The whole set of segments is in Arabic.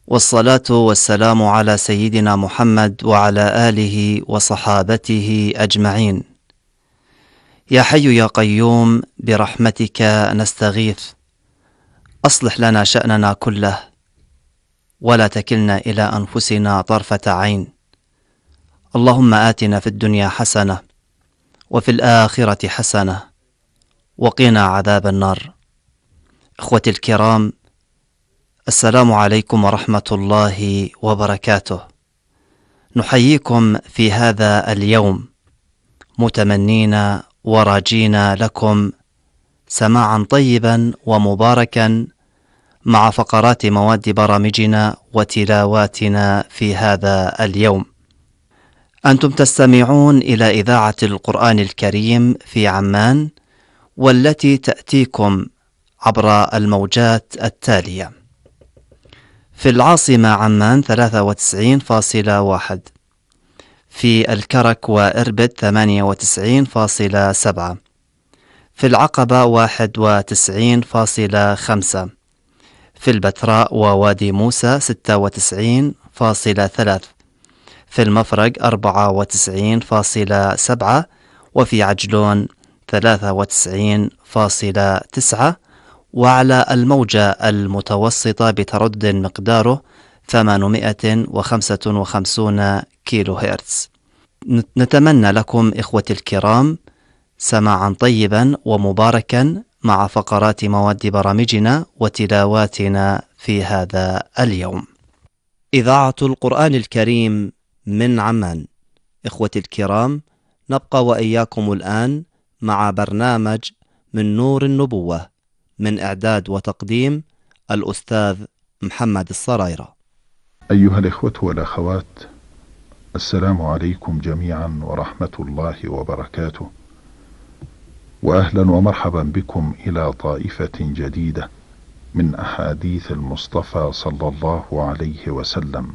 والصلاة والسلام على سيدنا محمد وعلى آله وصحابته أجمعين. يا حي يا قيوم برحمتك نستغيث، أصلح لنا شأننا كله ولا تكلنا إلى أنفسنا طرفة عين. اللهم آتنا في الدنيا حسنة وفي الآخرة حسنة وقنا عذاب النار. إخوتي الكرام، السلام عليكم ورحمة الله وبركاته. نحييكم في هذا اليوم متمنين وراجين لكم سماعا طيبا ومباركا مع فقرات مواد برامجنا وتلاواتنا في هذا اليوم. أنتم تستمعون إلى إذاعة القرآن الكريم في عمان، والتي تأتيكم عبر الموجات التالية: في العاصمة عمان 93.1، في الكرك وإربد 98.7، في العقبة 91.5، في البتراء ووادي موسى 96.3، في المفرق 94.7، وفي عجلون 93.9، وعلى الموجة المتوسطة بتردد مقداره 855 كيلو هرتز. نتمنى لكم إخوتي الكرام سماعا طيبا ومباركا مع فقرات مواد برامجنا وتلاواتنا في هذا اليوم. إذاعة القرآن الكريم من عمان. إخوتي الكرام، نبقى وإياكم الآن مع برنامج من نور النبوة، من إعداد وتقديم الأستاذ محمد الصرايرة. أيها الإخوة والأخوات، السلام عليكم جميعا ورحمة الله وبركاته، وأهلا ومرحبا بكم إلى طائفة جديدة من أحاديث المصطفى صلى الله عليه وسلم.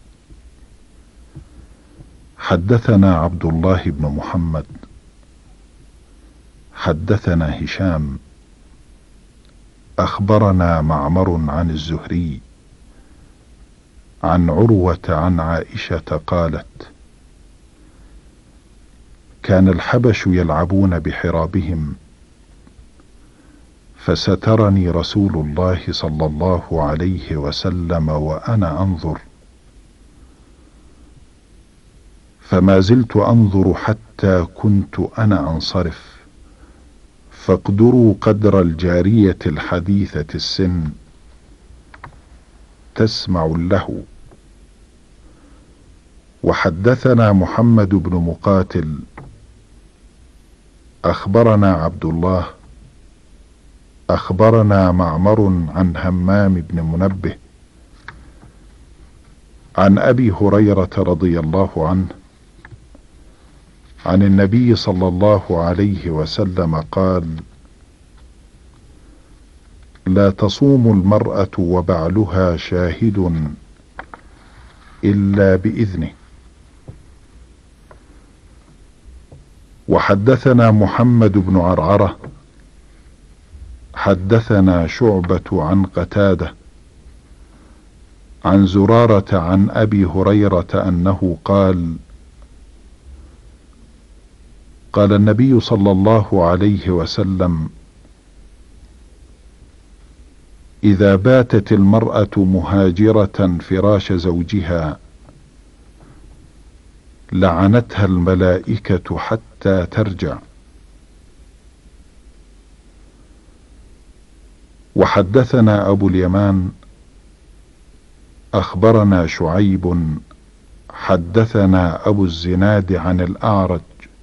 حدثنا عبد الله بن محمد حدثنا هشام أخبرنا معمر عن الزهري عن عروة عن عائشة قالت: كان الحبش يلعبون بحرابهم، فسترني رسول الله صلى الله عليه وسلم وأنا أنظر، فما زلت أنظر حتى كنت أنا أنصرف، فاقدروا قدر الجارية الحديثة السن تسمع له. وحدثنا محمد بن مقاتل أخبرنا عبد الله أخبرنا معمر عن همام بن منبه عن أبي هريرة رضي الله عنه عن النبي صلى الله عليه وسلم قال: لا تصوم المرأة وبعلها شاهد إلا بإذنه. وحدثنا محمد بن عرعرة حدثنا شعبة عن قتادة عن زرارة عن أبي هريرة أنه قال: قال النبي صلى الله عليه وسلم: إذا باتت المرأة مهاجرة فراش زوجها لعنتها الملائكة حتى ترجع. وحدثنا أبو اليمان أخبرنا شعيب حدثنا أبو الزناد عن الأعرج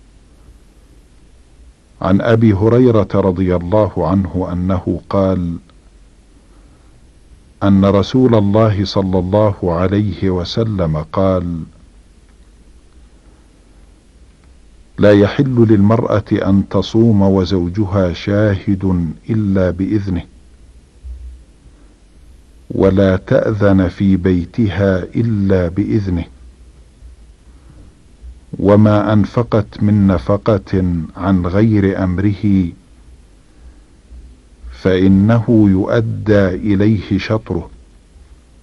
عن أبي هريرة رضي الله عنه أنه قال: أن رسول الله صلى الله عليه وسلم قال: لا يحل للمرأة أن تصوم وزوجها شاهد إلا بإذنه، ولا تأذن في بيتها إلا بإذنه، وما أنفقت من نفقة عن غير أمره فإنه يؤدى إليه شطره،